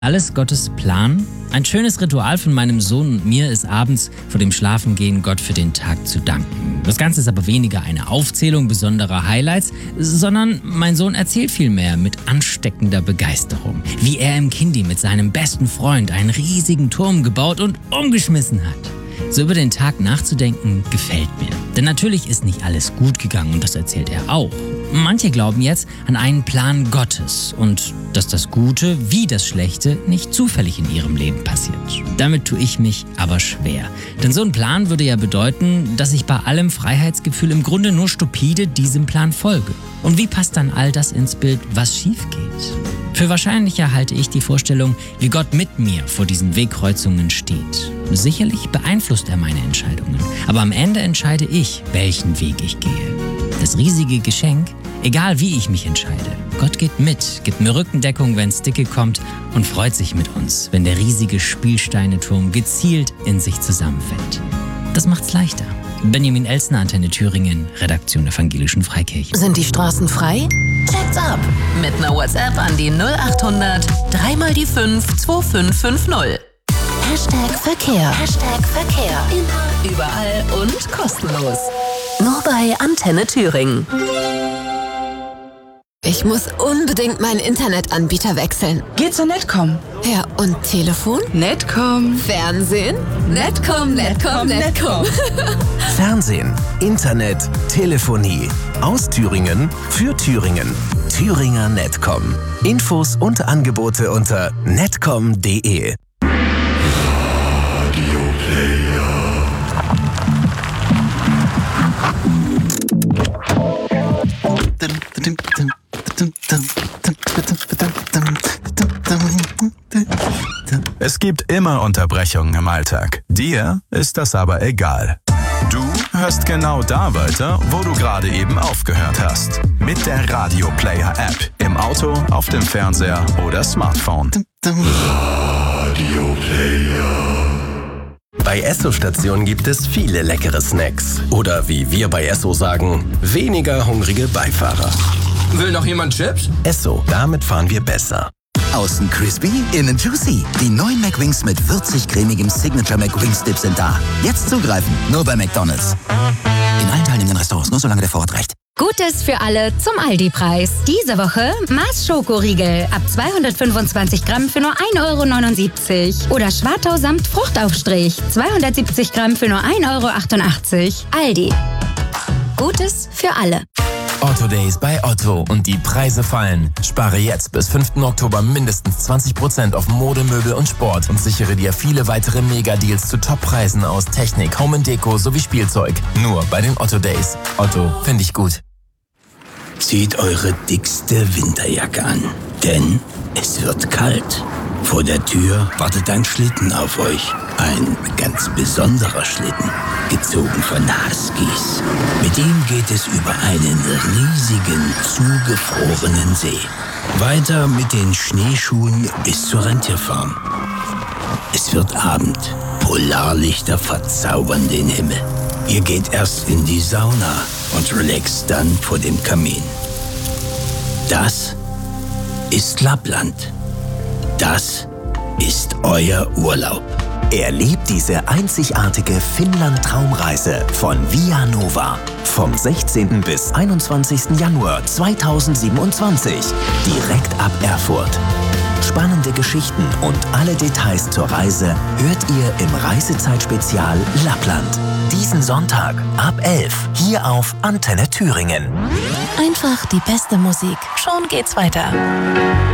Alles Gottes Plan? Ein schönes Ritual von meinem Sohn und mir ist abends vor dem Schlafengehen Gott für den Tag zu danken. Das Ganze ist aber weniger eine Aufzählung besonderer Highlights, sondern mein Sohn erzählt vielmehr mit ansteckender Begeisterung, wie er im Kindi mit seinem besten Freund einen riesigen Turm gebaut und umgeschmissen hat. So über den Tag nachzudenken, gefällt mir. Denn natürlich ist nicht alles gut gegangen und das erzählt er auch. Manche glauben jetzt an einen Plan Gottes und dass das Gute wie das Schlechte nicht zufällig in ihrem Leben passiert. Damit tue ich mich aber schwer. Denn so ein Plan würde ja bedeuten, dass ich bei allem Freiheitsgefühl im Grunde nur stupide diesem Plan folge. Und wie passt dann all das ins Bild, was schief geht? Für wahrscheinlicher halte ich die Vorstellung, wie Gott mit mir vor diesen Wegkreuzungen steht. Sicherlich beeinflusst er meine Entscheidungen, aber am Ende entscheide ich, welchen Weg ich gehe. Das riesige Geschenk, egal wie ich mich entscheide. Gott geht mit, gibt mir Rückendeckung, wenn's dicke kommt und freut sich mit uns, wenn der riesige Spielsteineturm gezielt in sich zusammenfällt. Das macht's leichter. Benjamin Elsner, Antenne Thüringen, Redaktion Evangelischen Freikirche. Sind die Straßen frei? Check's ab. Mit einer WhatsApp an die 0800 3 mal die 5 2550. #Verkehr. #Verkehr. Immer, überall und kostenlos. Nur bei Antenne Thüringen. Ich muss unbedingt meinen Internetanbieter wechseln. Geh zur Netcom. Ja, und Telefon? Netcom. Fernsehen? Netcom. Fernsehen, Internet, Telefonie. Aus Thüringen für Thüringen. Thüringer Netcom. Infos und Angebote unter netcom.de. Es gibt immer Unterbrechungen im Alltag. Dir ist das aber egal. Du hörst genau da weiter, wo du gerade eben aufgehört hast. Mit der Radio Player App. Im Auto, auf dem Fernseher oder Smartphone. Radio Player. Bei Esso-Stationen gibt es viele leckere Snacks. Oder wie wir bei Esso sagen, weniger hungrige Beifahrer. Will noch jemand Chips? Esso, damit fahren wir besser. Außen crispy, innen juicy. Die neuen McWings mit würzig-cremigem Signature McWings Dip sind da. Jetzt zugreifen, nur bei McDonald's. In allen teilnehmenden Restaurants, nur solange der Vorrat reicht. Gutes für alle zum Aldi-Preis. Diese Woche Mars Schokoriegel ab 225 Gramm für nur 1,79 € oder Schwartau samt Fruchtaufstrich 270 Gramm für nur 1,88 €. Aldi. Gutes für alle. Otto Days bei Otto und die Preise fallen. Spare jetzt bis 5. Oktober mindestens 20% auf Mode, Möbel und Sport und sichere dir viele weitere Megadeals zu Toppreisen aus Technik, Home & Deko sowie Spielzeug. Nur bei den Otto Days. Otto, finde ich gut. Zieht eure dickste Winterjacke an, denn es wird kalt. Vor der Tür wartet ein Schlitten auf euch. Ein ganz besonderer Schlitten, gezogen von Huskies. Mit ihm geht es über einen riesigen, zugefrorenen See. Weiter mit den Schneeschuhen bis zur Rentierfarm. Es wird Abend. Polarlichter verzaubern den Himmel. Ihr geht erst in die Sauna und relaxt dann vor dem Kamin. Das ist Lappland. Das ist euer Urlaub. Erlebt diese einzigartige Finnland-Traumreise von Via Nova. Vom 16. bis 21. Januar 2027. Direkt ab Erfurt. Spannende Geschichten und alle Details zur Reise hört ihr im Reisezeitspezial Lappland. Diesen Sonntag ab 11 hier auf Antenne Thüringen. Einfach die beste Musik. Schon geht's weiter.